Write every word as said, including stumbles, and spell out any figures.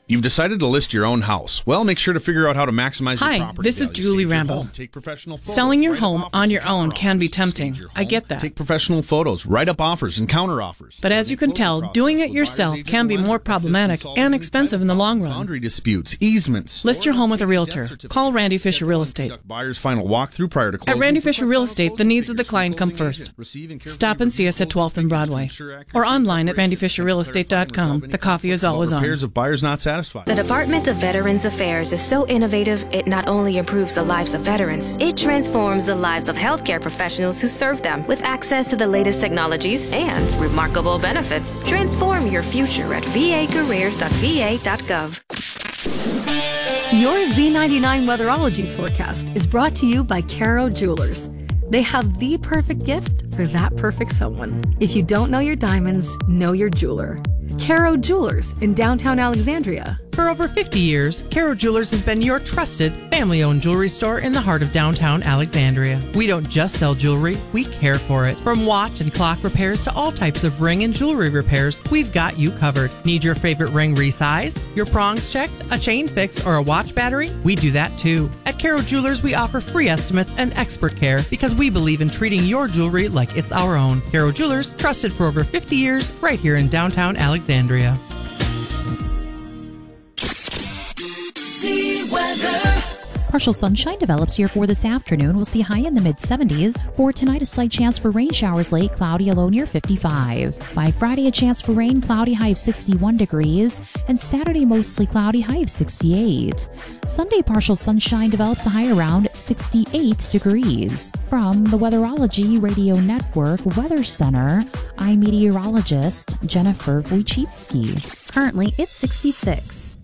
You've decided to list your own house. Well, make sure to figure out how to maximize Hi, your property this is value. Julie Stage your Rambo. home, take professional photos, Selling your write up home offers on and your own counter can be offers. tempting. Stage your I home, get that. Take professional photos, write up offers and counter offers. But as you can tell, doing it yourself can be more problematic and expensive in the long run. Boundary disputes, easements. List your home with a realtor. Call Randy Fisher Real Estate. Buyer's final walkthrough prior to closing. At Randy Fisher Real Estate, the needs of the client come first. Stop and see us at twelfth and Broadway. Or online at randy fisher real estate dot com. The coffee is always on. Repairs of buyers not satisfied. The Department of Veterans Affairs is so innovative, it not only improves the lives of veterans, it transforms the lives of healthcare professionals who serve them with access to the latest technologies and remarkable benefits. Transform your future at v a careers dot v a dot gov. Your Z ninety-nine Weatherology forecast is brought to you by Caro Jewelers. They have the perfect gift for that perfect someone. If you don't know your diamonds, know your jeweler. Caro Jewelers in downtown Alexandria. For over fifty years, Caro Jewelers has been your trusted, family-owned jewelry store in the heart of downtown Alexandria. We don't just sell jewelry, we care for it. From watch and clock repairs to all types of ring and jewelry repairs, we've got you covered. Need your favorite ring resized, your prongs checked, a chain fix, or a watch battery? We do that too. At Caro Jewelers, we offer free estimates and expert care because we believe in treating your jewelry like it's our own. Caro Jewelers, trusted for over fifty years, right here in downtown Alexandria. Partial sunshine develops here for this afternoon. We'll see high in the mid seventies. For tonight, a slight chance for rain showers late, cloudy, a low near fifty-five. By Friday, a chance for rain, cloudy, high of sixty-one degrees. And Saturday, mostly cloudy, high of sixty-eight. Sunday, partial sunshine develops a high around sixty-eight degrees. From the Weatherology Radio Network Weather Center, I'm meteorologist Jennifer Wojcicki. Currently, it's sixty-six.